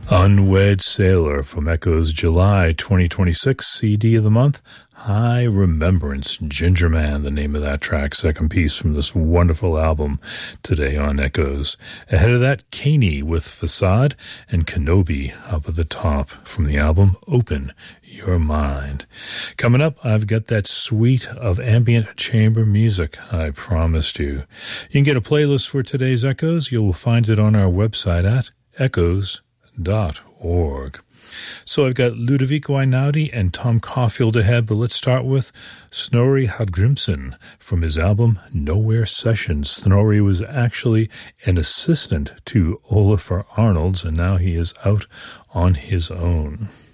Unwed Sailor from Echo's July 2026 CD of the month. High Remembrance, Ginger Man, the name of that track, second piece from this wonderful album today on Echoes. Ahead of that, Caney with Facade and Kenobi up at the top from the album Open Your Mind. Coming up, I've got that suite of ambient chamber music I promised you. You can get a playlist for today's Echoes. You'll find it on our website at echoes.org. So I've got Ludovico Einaudi and Tom Caulfield ahead, but let's start with Snorri Hallgrímsson from his album Nowhere Sessions. Snorri was actually an assistant to Olafur Arnalds, and now he is out on his own.